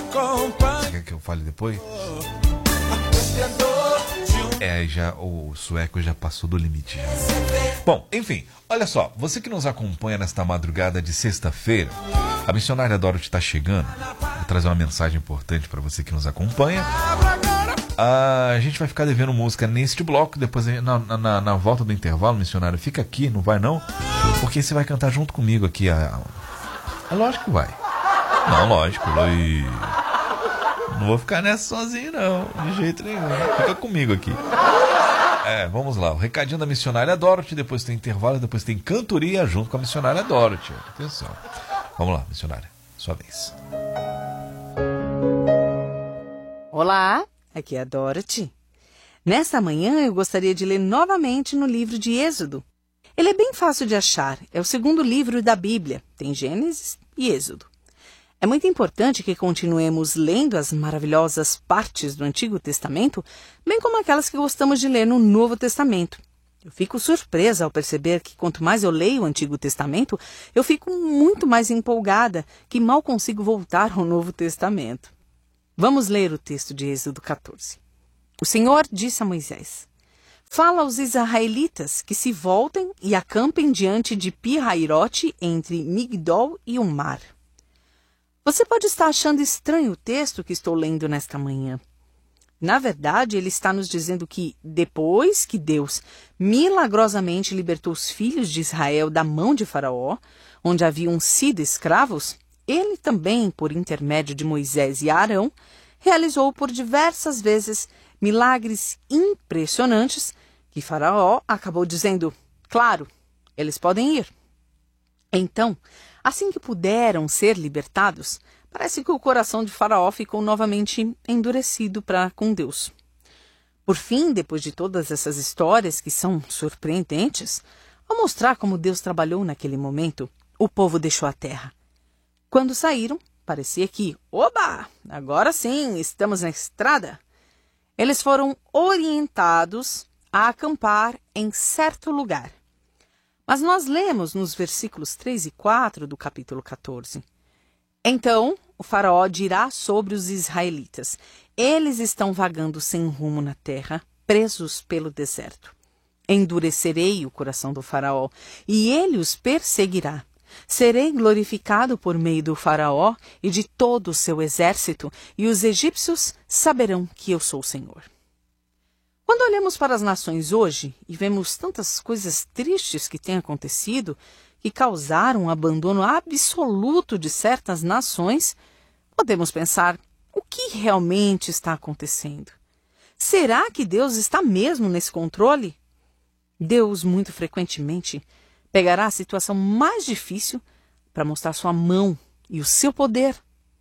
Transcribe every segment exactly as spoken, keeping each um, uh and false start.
Você quer que eu fale depois? É, já o sueco já passou do limite. Já. Bom, enfim, olha só, você que nos acompanha nesta madrugada de sexta-feira, a missionária Dorothy está chegando. Vou trazer uma mensagem importante para você que nos acompanha. A gente vai ficar devendo música neste bloco, depois na, na, na volta do intervalo, missionário, fica aqui, não vai não, porque você vai cantar junto comigo aqui. A... É lógico que vai. Não, lógico, e... não vou ficar nessa sozinho não, de jeito nenhum, fica comigo aqui. É, vamos lá, o recadinho da missionária Dorothy, depois tem intervalo, depois tem cantoria junto com a missionária Dorothy. Atenção. Vamos lá, missionária, sua vez. Olá, aqui é a Dorothy. Nesta manhã eu gostaria de ler novamente no livro de Êxodo. Ele é bem fácil de achar, é o segundo livro da Bíblia, tem Gênesis e Êxodo. É muito importante que continuemos lendo as maravilhosas partes do Antigo Testamento, bem como aquelas que gostamos de ler no Novo Testamento. Eu fico surpresa ao perceber que quanto mais eu leio o Antigo Testamento, eu fico muito mais empolgada, que mal consigo voltar ao Novo Testamento. Vamos ler o texto de Êxodo catorze. O Senhor disse a Moisés: fala aos israelitas que se voltem e acampem diante de Pi-Hairote, entre Migdol e o mar. Você pode estar achando estranho o texto que estou lendo nesta manhã. Na verdade, ele está nos dizendo que, depois que Deus milagrosamente libertou os filhos de Israel da mão de Faraó, onde haviam sido escravos, ele também, por intermédio de Moisés e Arão, realizou por diversas vezes milagres impressionantes que Faraó acabou dizendo: claro, eles podem ir. Então, assim que puderam ser libertados, parece que o coração de Faraó ficou novamente endurecido para com Deus. Por fim, depois de todas essas histórias que são surpreendentes, ao mostrar como Deus trabalhou naquele momento, o povo deixou a terra. Quando saíram, parecia que, oba, agora sim, estamos na estrada. Eles foram orientados a acampar em certo lugar. Mas nós lemos nos versículos três e quatro do capítulo catorze. Então o faraó dirá sobre os israelitas: eles estão vagando sem rumo na terra, presos pelo deserto. Endurecerei o coração do faraó, e ele os perseguirá. Serei glorificado por meio do faraó e de todo o seu exército, e os egípcios saberão que eu sou o Senhor. Quando olhamos para as nações hoje e vemos tantas coisas tristes que têm acontecido, que causaram um abandono absoluto de certas nações, podemos pensar: o que realmente está acontecendo? Será que Deus está mesmo nesse controle? Deus, muito frequentemente, pegará a situação mais difícil para mostrar sua mão e o seu poder.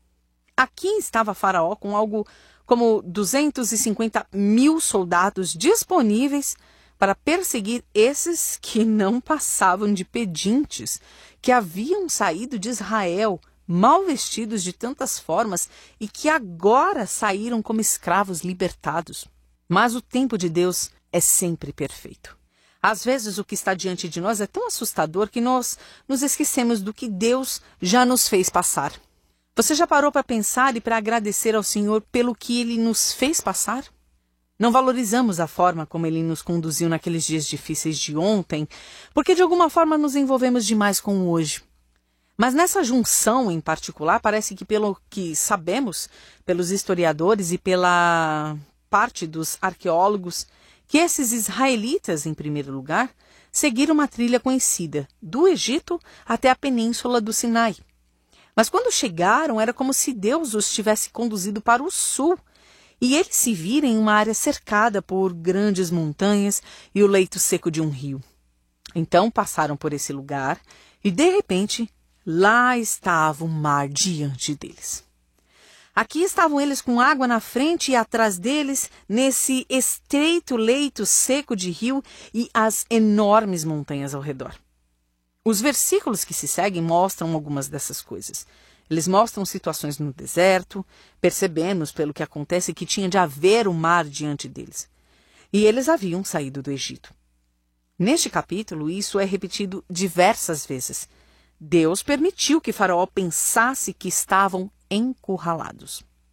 Aqui estava Faraó com algo como duzentos e cinquenta mil soldados disponíveis para perseguir esses que não passavam de pedintes, que haviam saído de Israel mal vestidos de tantas formas e que agora saíram como escravos libertados. Mas o tempo de Deus é sempre perfeito. Às vezes o que está diante de nós é tão assustador que nós nos esquecemos do que Deus já nos fez passar. Você já parou para pensar e para agradecer ao Senhor pelo que Ele nos fez passar? Não valorizamos a forma como Ele nos conduziu naqueles dias difíceis de ontem, porque de alguma forma nos envolvemos demais com o hoje. Mas nessa junção em particular, parece que pelo que sabemos, pelos historiadores e pela parte dos arqueólogos, que esses israelitas, em primeiro lugar, seguiram uma trilha conhecida, do Egito até a península do Sinai. Mas quando chegaram, era como se Deus os tivesse conduzido para o sul, e eles se viram em uma área cercada por grandes montanhas e o leito seco de um rio. Então passaram por esse lugar e, de repente, lá estava o mar diante deles. Aqui estavam eles com água na frente e atrás deles, nesse estreito leito seco de rio e as enormes montanhas ao redor. Os versículos que se seguem mostram algumas dessas coisas. Eles mostram situações no deserto, percebemos pelo que acontece que tinha de haver o mar diante deles. E eles haviam saído do Egito. Neste capítulo, isso é repetido diversas vezes. Deus permitiu que Faraó pensasse que estavam encurralados.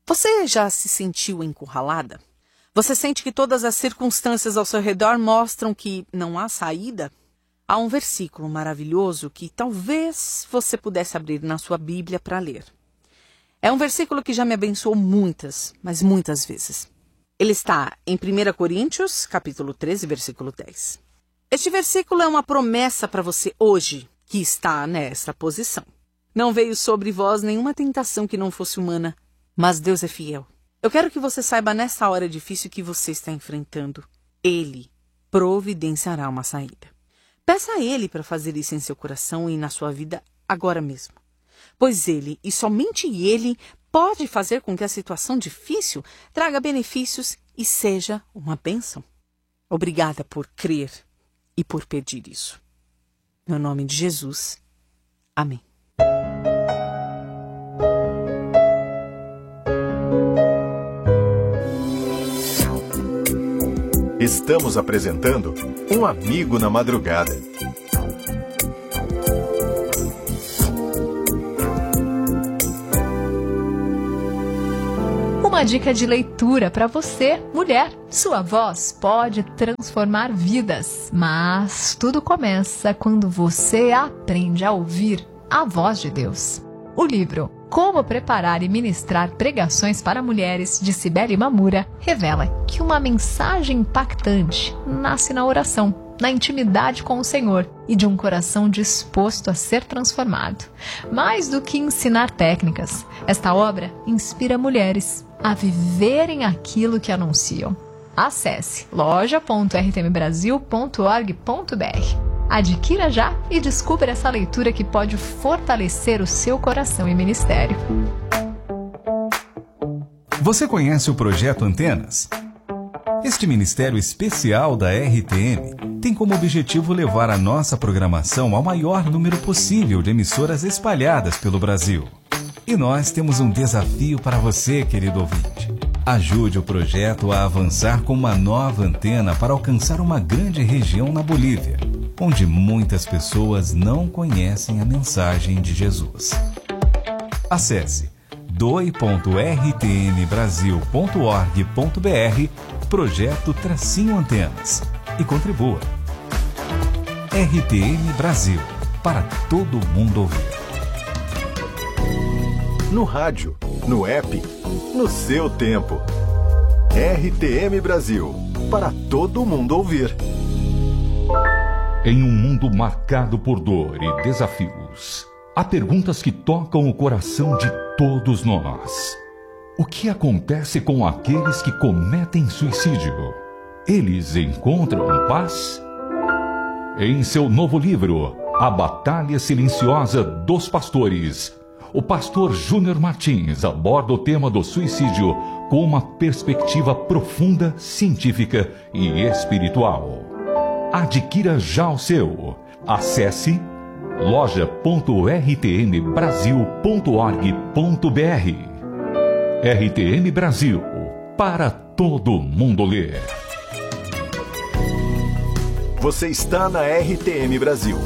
Você já se sentiu encurralada? Você sente que todas as circunstâncias ao seu redor mostram que não há saída? Há um versículo maravilhoso que talvez você pudesse abrir na sua Bíblia para ler. É um versículo que já me abençoou muitas, mas muitas vezes. Ele está em primeira Coríntios, capítulo treze, versículo dez. Este versículo é uma promessa para você hoje, que está nesta posição. Não veio sobre vós nenhuma tentação que não fosse humana, mas Deus é fiel. Eu quero que você saiba nessa hora difícil que você está enfrentando. Ele providenciará uma saída. Peça a Ele para fazer isso em seu coração e na sua vida agora mesmo. Pois Ele, e somente Ele, pode fazer com que a situação difícil traga benefícios e seja uma bênção. Obrigada por crer e por pedir isso. No nome de Jesus. Amém. Estamos apresentando Um Amigo na Madrugada. Uma dica de leitura para você, mulher. Sua voz pode transformar vidas, mas tudo começa quando você aprende a ouvir a voz de Deus. O livro Como Preparar e Ministrar Pregações para Mulheres, de Cibele Mamura, revela que uma mensagem impactante nasce na oração, na intimidade com o Senhor e de um coração disposto a ser transformado. Mais do que ensinar técnicas, esta obra inspira mulheres a viverem aquilo que anunciam. Acesse loja ponto r t m brasil ponto org ponto b r. Adquira já e descubra essa leitura que pode fortalecer o seu coração e ministério. Você conhece o Projeto Antenas? Este ministério especial da R T M tem como objetivo levar a nossa programação ao maior número possível de emissoras espalhadas pelo Brasil. E nós temos um desafio para você, querido ouvinte. Ajude o projeto a avançar com uma nova antena para alcançar uma grande região na Bolívia, onde muitas pessoas não conhecem a mensagem de Jesus. Acesse doe ponto r t m brasil ponto org ponto b r Projeto Tracinho Antenas e contribua. R T M Brasil, para todo mundo ouvir. No rádio, no app, no seu tempo. R T M Brasil, para todo mundo ouvir. Em um mundo marcado por dor e desafios, há perguntas que tocam o coração de todos nós. O que acontece com aqueles que cometem suicídio? Eles encontram paz? Em seu novo livro, A Batalha Silenciosa dos Pastores, o pastor Júnior Martins aborda o tema do suicídio com uma perspectiva profunda, científica e espiritual. Adquira já o seu. Acesse loja ponto r t m brasil ponto org ponto b r. R T M Brasil, para todo mundo ler. Você está na R T M Brasil.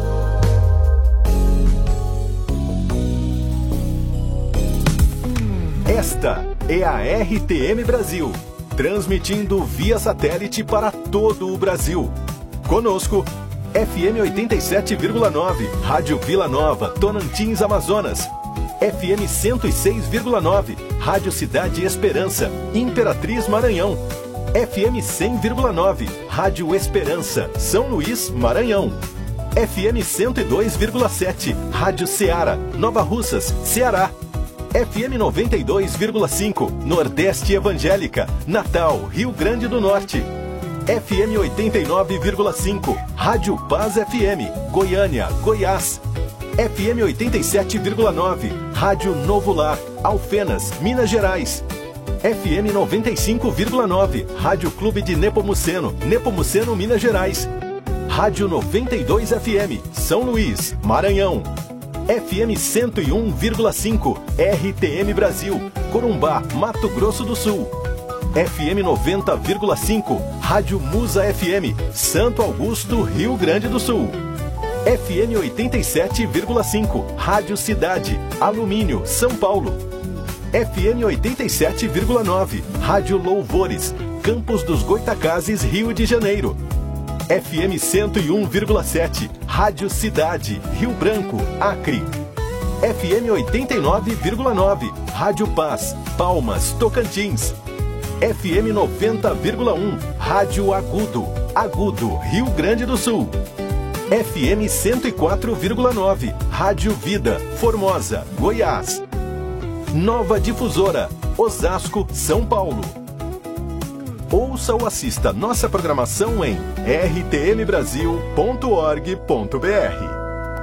Esta é a R T M Brasil, transmitindo via satélite para todo o Brasil. Conosco, F M oitenta e sete vírgula nove, Rádio Vila Nova, Tonantins, Amazonas. F M cento e seis vírgula nove, Rádio Cidade Esperança, Imperatriz, Maranhão. F M cem vírgula nove, Rádio Esperança, São Luís, Maranhão. F M cento e dois vírgula sete, Rádio Ceará, Nova Russas, Ceará. F M noventa e dois vírgula cinco, Nordeste Evangélica, Natal, Rio Grande do Norte. F M oitenta e nove vírgula cinco, Rádio Paz F M, Goiânia, Goiás. F M oitenta e sete vírgula nove, Rádio Novo Lar, Alfenas, Minas Gerais. F M noventa e cinco vírgula nove, Rádio Clube de Nepomuceno, Nepomuceno, Minas Gerais. Rádio noventa e dois F M, São Luís, Maranhão. F M cento e um vírgula cinco, R T M Brasil, Corumbá, Mato Grosso do Sul. F M noventa vírgula cinco, Rádio Musa F M, Santo Augusto, Rio Grande do Sul. F M oitenta e sete vírgula cinco, Rádio Cidade, Alumínio, São Paulo. F M oitenta e sete vírgula nove, Rádio Louvores, Campos dos Goitacazes, Rio de Janeiro. F M cento e um vírgula sete, Rádio Cidade, Rio Branco, Acre. F M oitenta e nove vírgula nove, Rádio Paz, Palmas, Tocantins. F M noventa vírgula um, Rádio Agudo, Agudo, Rio Grande do Sul. F M cento e quatro vírgula nove, Rádio Vida, Formosa, Goiás. Nova Difusora, Osasco, São Paulo. Ouça ou assista nossa programação em r t m brasil ponto org ponto b r.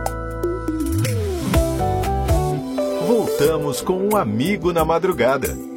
Voltamos com um amigo na madrugada.